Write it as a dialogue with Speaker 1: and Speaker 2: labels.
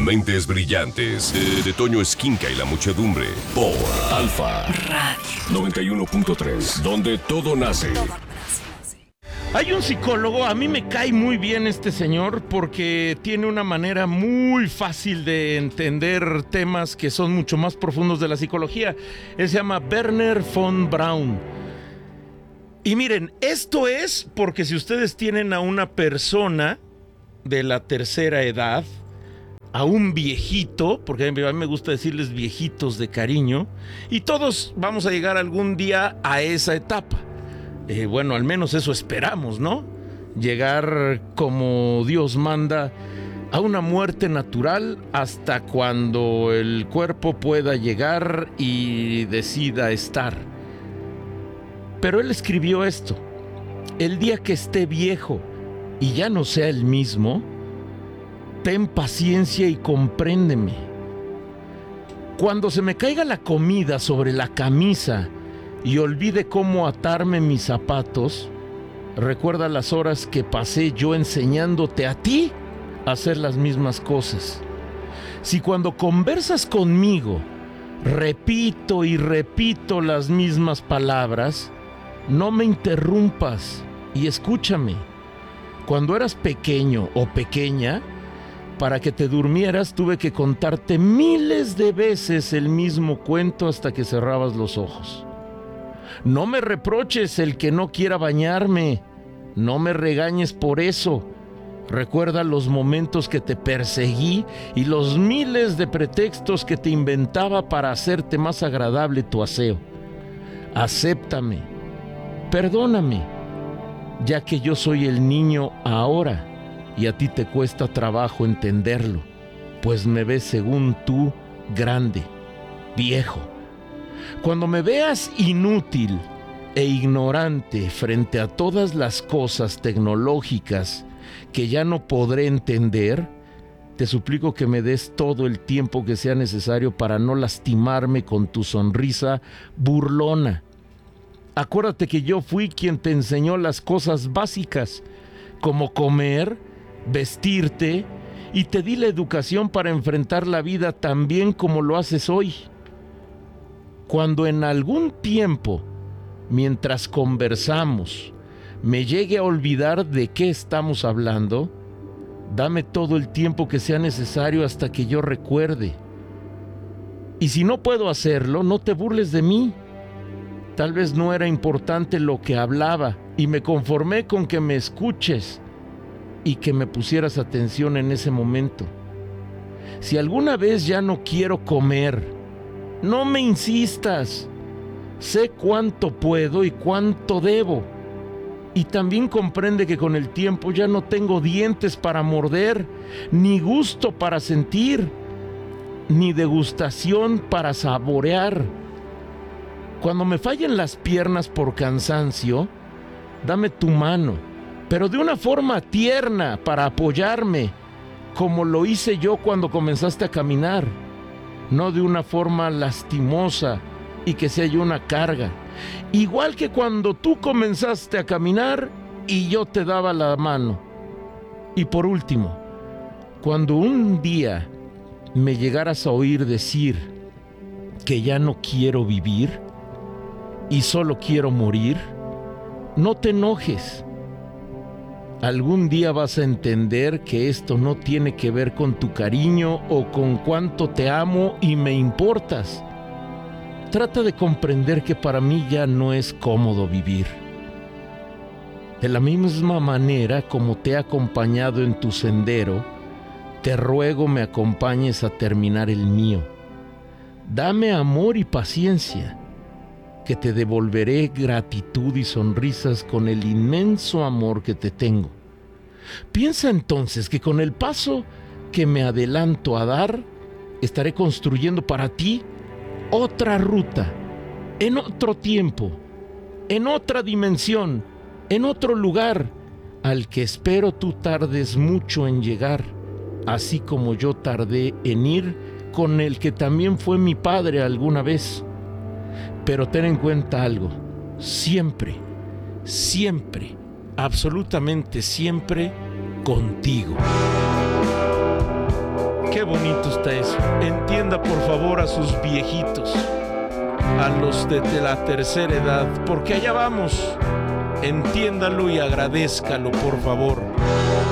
Speaker 1: Mentes brillantes de Toño Esquinca y la muchedumbre por Alfa Radio 91.3, donde todo nace.
Speaker 2: Hay un psicólogo, a mí me cae muy bien este señor porque tiene una manera muy fácil de entender temas que son mucho más profundos de la psicología. Él se llama Wernher von Braun. Y miren, esto es porque si ustedes tienen a una persona de la tercera edad, a un viejito, porque a mí me gusta decirles viejitos de cariño, y todos vamos a llegar algún día a esa etapa. Bueno, al menos eso esperamos, ¿no? Llegar como Dios manda a una muerte natural hasta cuando el cuerpo pueda llegar y decida estar. Pero él escribió esto: el día que esté viejo y ya no sea el mismo, ten paciencia y compréndeme. Cuando se me caiga la comida sobre la camisa y olvide cómo atarme mis zapatos, recuerda las horas que pasé yo enseñándote a ti a hacer las mismas cosas. Si cuando conversas conmigo repito y repito las mismas palabras, no me interrumpas y escúchame. Cuando eras pequeño o pequeña, para que te durmieras tuve que contarte miles de veces el mismo cuento hasta que cerrabas los ojos. No me reproches el que no quiera bañarme, no me regañes por eso. Recuerda los momentos que te perseguí y los miles de pretextos que te inventaba para hacerte más agradable tu aseo. Acéptame, perdóname, ya que yo soy el niño ahora y a ti te cuesta trabajo entenderlo, pues me ves según tú grande, viejo. Cuando me veas inútil e ignorante frente a todas las cosas tecnológicas que ya no podré entender, te suplico que me des todo el tiempo que sea necesario para no lastimarme con tu sonrisa burlona. Acuérdate que yo fui quien te enseñó las cosas básicas, como comer, vestirte, y te di la educación para enfrentar la vida tan bien como lo haces hoy. Cuando en algún tiempo, mientras conversamos, me llegue a olvidar de qué estamos hablando, dame todo el tiempo que sea necesario hasta que yo recuerde. Y si no puedo hacerlo, no te burles de mí. Tal vez no era importante lo que hablaba y me conformé con que me escuches y que me pusieras atención en ese momento. Si alguna vez ya no quiero comer, no me insistas. Sé cuánto puedo y cuánto debo. Y también comprende que con el tiempo ya no tengo dientes para morder, ni gusto para sentir, ni degustación para saborear. Cuando me fallen las piernas por cansancio, dame tu mano, pero de una forma tierna para apoyarme, como lo hice yo cuando comenzaste a caminar. No de una forma lastimosa y que sea yo una carga. Igual que cuando tú comenzaste a caminar y yo te daba la mano. Y por último, cuando un día me llegaras a oír decir que ya no quiero vivir y solo quiero morir, no te enojes. Algún día vas a entender que esto no tiene que ver con tu cariño o con cuánto te amo y me importas. Trata de comprender que para mí ya no es cómodo vivir. De la misma manera como te he acompañado en tu sendero, te ruego me acompañes a terminar el mío. Dame amor y paciencia, que te devolveré gratitud y sonrisas con el inmenso amor que te tengo. Piensa entonces que con el paso que me adelanto a dar, estaré construyendo para ti otra ruta, en otro tiempo, en otra dimensión, en otro lugar, al que espero tú tardes mucho en llegar, así como yo tardé en ir con el que también fue mi padre alguna vez. Pero ten en cuenta algo: siempre, siempre, absolutamente siempre contigo. Qué bonito entienda por favor a sus viejitos, a los de la tercera edad, porque allá vamos. Entiéndalo y agradézcalo, por favor.